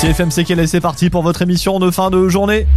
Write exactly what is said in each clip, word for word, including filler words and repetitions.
Ici F M C K L, c'est parti pour votre émission de fin de journée.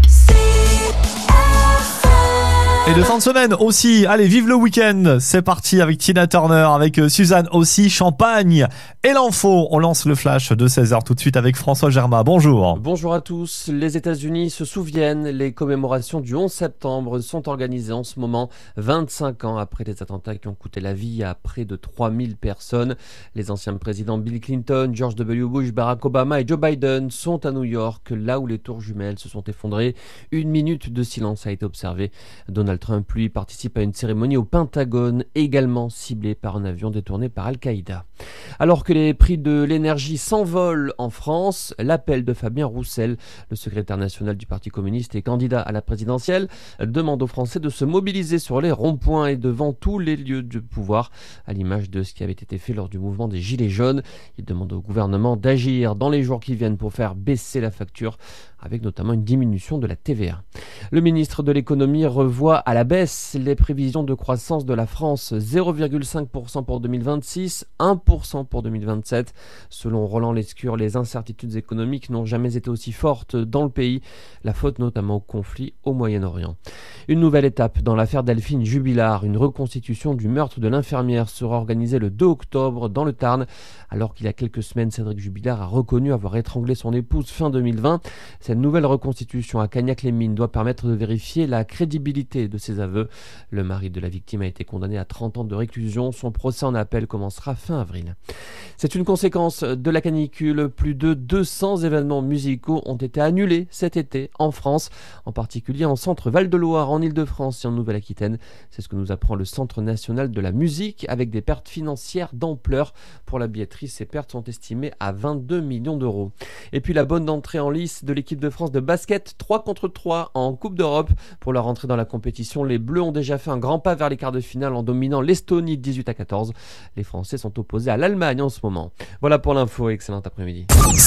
Et de fin de semaine aussi. Allez, vive le week-end. C'est parti avec Tina Turner, avec Suzanne aussi, Champagne et l'info. On lance le flash de seize heures tout de suite avec François Germain. Bonjour. Bonjour à tous. Les États-Unis se souviennent. Les commémorations du onze septembre sont organisées en ce moment, vingt-cinq ans après les attentats qui ont coûté la vie à près de trois mille personnes. Les anciens présidents Bill Clinton, George W. Bush, Barack Obama et Joe Biden sont à New York, là où les tours jumelles se sont effondrées. Une minute de silence a été observée. Donald Trump, lui, participe à une cérémonie au Pentagone, également ciblée par un avion détourné par Al-Qaïda. Alors que les prix de l'énergie s'envolent en France, l'appel de Fabien Roussel, le secrétaire national du Parti communiste et candidat à la présidentielle, demande aux Français de se mobiliser sur les ronds-points et devant tous les lieux de pouvoir, à l'image de ce qui avait été fait lors du mouvement des Gilets jaunes. Il demande au gouvernement d'agir dans les jours qui viennent pour faire baisser la facture, avec notamment une diminution de la T V A. Le ministre de l'économie revoit à la baisse les prévisions de croissance de la France, zéro virgule cinq pour cent pour deux mille vingt-six, un pour cent pour deux mille vingt-sept. Selon Roland Lescure, les incertitudes économiques n'ont jamais été aussi fortes dans le pays, la faute notamment au conflit au Moyen-Orient. Une nouvelle étape dans l'affaire Delphine Jubilard, une reconstitution du meurtre de l'infirmière sera organisée le deux octobre dans le Tarn, alors qu'il y a quelques semaines, Cédric Jubilard a reconnu avoir étranglé son épouse fin deux mille vingt. Cette nouvelle reconstitution à Cagnac-les-Mines doit permettre de vérifier la crédibilité de ses aveux. Le mari de la victime a été condamné à trente ans de réclusion. Son procès en appel commencera fin avril. C'est une conséquence de la canicule. Plus de deux cents événements musicaux ont été annulés cet été en France, en particulier en centre Val-de-Loire, en Ile-de-France et en Nouvelle-Aquitaine. C'est ce que nous apprend le Centre national de la musique, avec des pertes financières d'ampleur. Pour la billetterie, ces pertes sont estimées à vingt-deux millions d'euros. Et puis la bonne entrée en lice de l'équipe de France de basket, trois contre trois en Coupe d'Europe. Pour leur entrée dans la compétition, les Bleus ont déjà fait un grand pas vers les quarts de finale en dominant l'Estonie dix-huit à quatorze. Les Français sont opposés à l'Allemagne en ce moment. Voilà pour l'info, excellent après-midi.